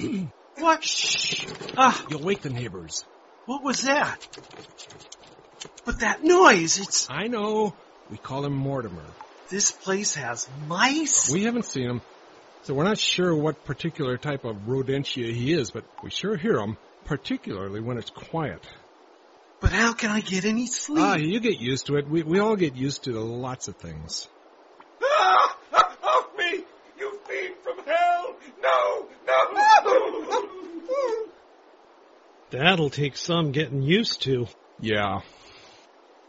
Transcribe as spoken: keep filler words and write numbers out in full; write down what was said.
What? Shh. Ah, You'll wake the neighbors. what was that? But that noise, it's... I know. We call him Mortimer. This place has mice? We haven't seen him, so we're not sure what particular type of rodentia he is, but we sure hear him, particularly when it's quiet. But how can I get any sleep? Ah, you get used to it. We we all get used to lots of things. Ah! Help me! You fiend from hell! No! No! That'll take some getting used to. Yeah,